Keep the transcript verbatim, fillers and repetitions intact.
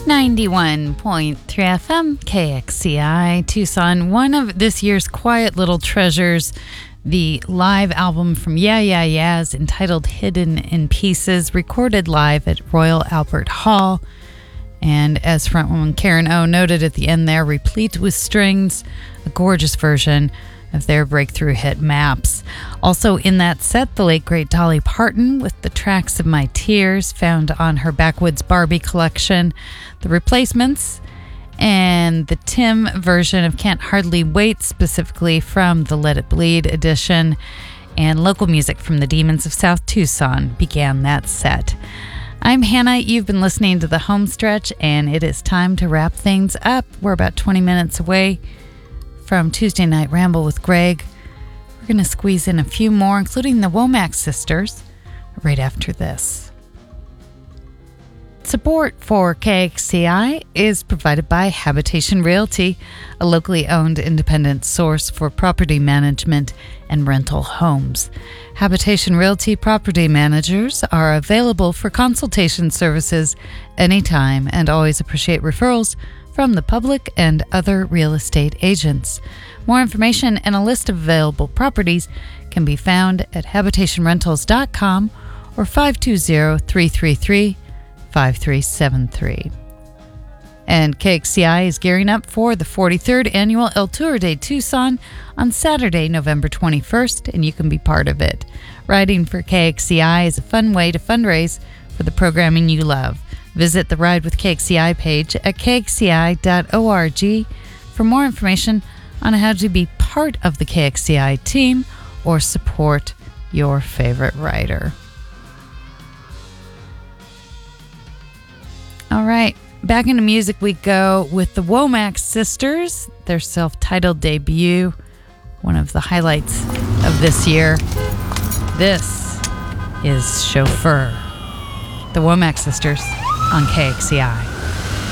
ninety-one point three F M, K X C I, Tucson. One of this year's quiet little treasures, the live album from Yeah Yeah Yeahs entitled Hidden in Pieces, recorded live at Royal Albert Hall. And as frontwoman Karen O noted at the end there, replete with strings, a gorgeous version of their breakthrough hit Maps. Also in that set, the late great Dolly Parton with the Tracks of My Tears, found on her Backwoods Barbie collection, The Replacements, and the Tim version of Can't Hardly Wait, specifically from the Let It Bleed edition, and local music from the Demons of South Tucson began that set. I'm Hannah. You've been listening to the home stretch, and it is time to wrap things up. We're about twenty minutes away from Tuesday Night Ramble with Greg. We're going to squeeze in a few more, including the Womack sisters, right after this. Support for K X C I is provided by Habitation Realty, a locally owned independent source for property management and rental homes. Habitation Realty property managers are available for consultation services anytime and always appreciate referrals from the public and other real estate agents. More information and a list of available properties can be found at habitation rentals dot com or five two zero, three three three, five three seven three. And K X C I is gearing up for the forty-third Annual El Tour de Tucson on Saturday, November twenty-first, and you can be part of it. Riding for K X C I is a fun way to fundraise for the programming you love. Visit the Ride with K X C I page at k x c i dot org for more information on how to be part of the K X C I team or support your favorite rider. All right, back into music we go with the Womack sisters, their self-titled debut, one of the highlights of this year. This is Chauffeur. The Womack sisters on K X C I.